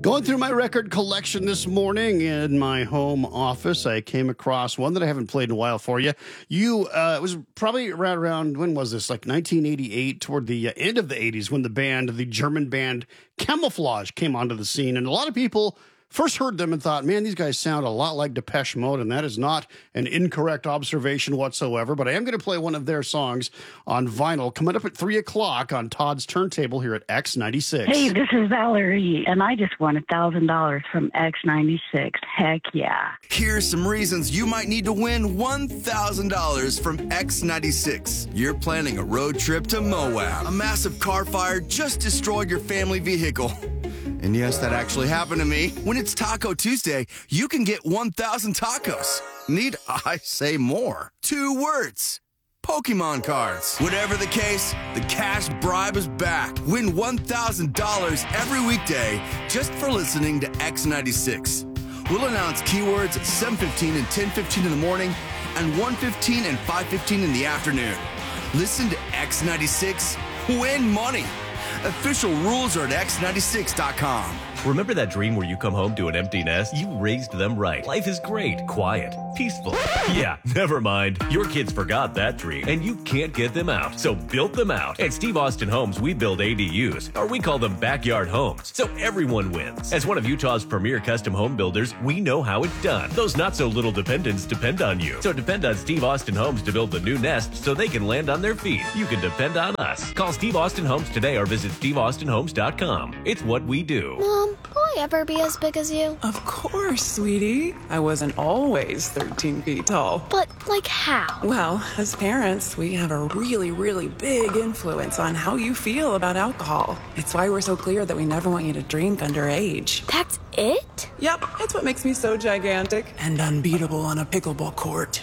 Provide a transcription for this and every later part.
Going through my record collection this morning in my home office, I came across one that I haven't played in a while for you. It was probably around, when was this? Like 1988, toward the end of the 80s, when the German band Camouflage came onto the scene. And a lot of people first heard them and thought, man, these guys sound a lot like Depeche Mode, and that is not an incorrect observation whatsoever. But I am going to play one of their songs on vinyl coming up at 3 o'clock on Todd's Turntable here at X96. Hey, this is Valerie, and I just won $1,000 from X96. Heck yeah. Here's some reasons you might need to win $1,000 from X96. You're planning a road trip to Moab. A massive car fire just destroyed your family vehicle. And yes, that actually happened to me. When it's Taco Tuesday, you can get 1,000 tacos. Need I say more? 2 words. Pokemon cards. Whatever the case, the cash bribe is back. Win $1,000 every weekday just for listening to X96. We'll announce keywords at 7:15 and 10:15 in the morning and 1:15 and 5:15 in the afternoon. Listen to X96. Win money. Official rules are at x96.com. Remember that dream where you come home to an empty nest? You raised them right. Life is great, quiet, peaceful. Yeah, never mind. Your kids forgot that dream, and you can't get them out. So build them out. At Steve Austin Homes, we build ADUs, or we call them backyard homes, so everyone wins. As one of Utah's premier custom home builders, we know how it's done. Those not-so-little dependents depend on you. So depend on Steve Austin Homes to build the new nest so they can land on their feet. You can depend on us. Call Steve Austin Homes today or visit steveaustinhomes.com. It's what we do. Mom, will I ever be as big as you? Of course, sweetie. I wasn't always 13 feet tall. But, like, how? Well, as parents, we have a really, really big influence on how you feel about alcohol. It's why we're so clear that we never want you to drink underage. That's it? Yep, it's what makes me so gigantic and unbeatable on a pickleball court.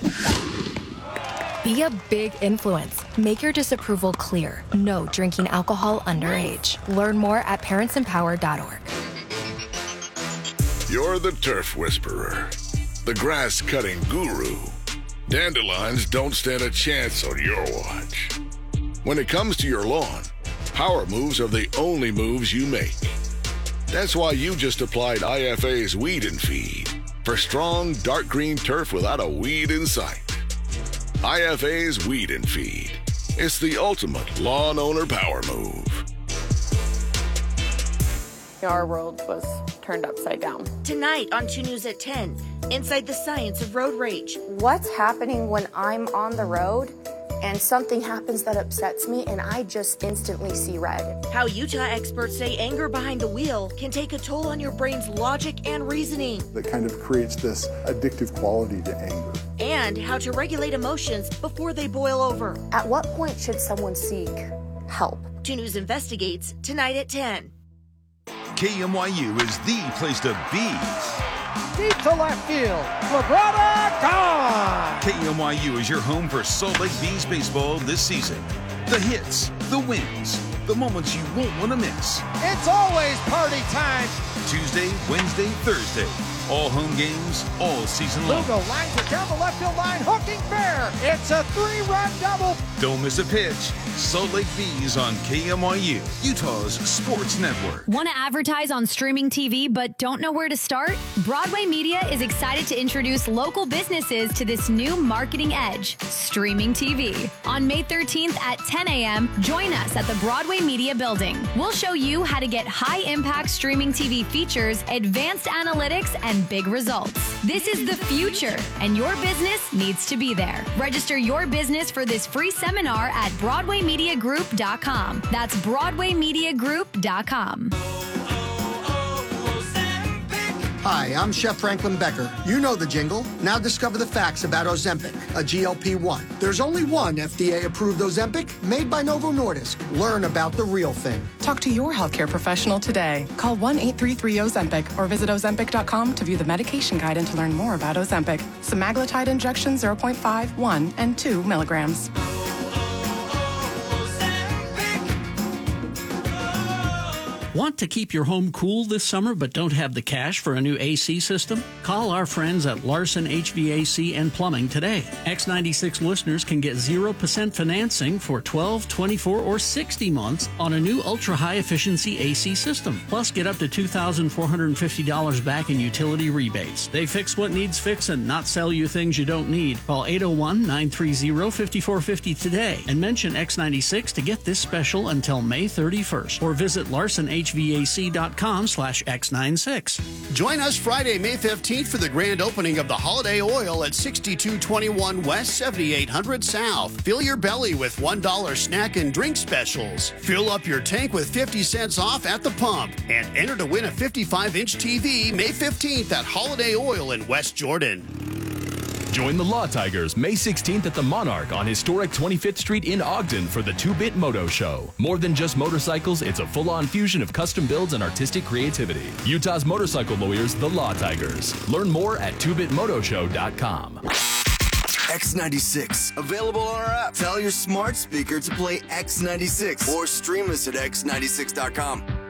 Be a big influence. Make your disapproval clear. No drinking alcohol underage. Learn more at parentsempower.org. You're the turf whisperer, the grass-cutting guru. Dandelions don't stand a chance on your watch. When it comes to your lawn, power moves are the only moves you make. That's why you just applied IFA's Weed and Feed for strong, dark green turf without a weed in sight. IFA's Weed and Feed. It's the ultimate lawn owner power move. Our world was turned upside down. Tonight on 2 News at 10, inside the science of road rage. What's happening when I'm on the road and something happens that upsets me and I just instantly see red? How Utah experts say anger behind the wheel can take a toll on your brain's logic and reasoning. That kind of creates this addictive quality to anger. And how to regulate emotions before they boil over. At what point should someone seek help? 2 News investigates tonight at 10. KMYU is the place to be. Deep to left field. Labrada gone. KMYU is your home for Salt Lake Bees baseball this season. The hits, the wins, the moments you won't want to miss. It's always party time. Tuesday, Wednesday, Thursday. All home games, all season long. Lugo lines it down the left field line, hooking fair. It's a 3-run double. Don't miss a pitch. Salt Lake Bees on KMYU, Utah's sports network. Want to advertise on streaming TV but don't know where to start? Broadway Media is excited to introduce local businesses to this new marketing edge, streaming TV. On May 13th at 10 a.m., join us at the Broadway Media Building. We'll show you how to get high-impact streaming TV features, advanced analytics, and big results. This is the future, and your business needs to be there. Register your business for this free seminar at BroadwayMediaGroup.com. That's BroadwayMediaGroup.com. Hi, I'm Chef Franklin Becker. You know the jingle. Now discover the facts about Ozempic, a GLP-1. There's only one FDA-approved Ozempic made by Novo Nordisk. Learn about the real thing. Talk to your healthcare professional today. Call 1-833-OZEMPIC or visit Ozempic.com to view the medication guide and to learn more about Ozempic. Semaglutide injection 0.5, 1, and 2 milligrams. Want to keep your home cool this summer but don't have the cash for a new AC system? Call our friends at Larson HVAC and Plumbing today. X96 listeners can get 0% financing for 12, 24, or 60 months on a new ultra-high efficiency AC system. Plus, get up to $2,450 back in utility rebates. They fix what needs fixing, not sell you things you don't need. Call 801-930-5450 today and mention X96 to get this special until May 31st. Or visit LarsonHVAC.com/X96. Join us Friday, May 15th for the grand opening of the Holiday Oil at 6221 West, 7800 South. Fill your belly with $1 snack and drink specials. Fill up your tank with 50 cents off at the pump. And enter to win a 55-inch TV May 15th at Holiday Oil in West Jordan. Join the Law Tigers May 16th at the Monarch on historic 25th Street in Ogden for the 2-Bit Moto Show. More than just motorcycles, it's a full-on fusion of custom builds and artistic creativity. Utah's motorcycle lawyers, the Law Tigers. Learn more at 2bitmotoshow.com. X96, available on our app. Tell your smart speaker to play X96 or stream us at x96.com.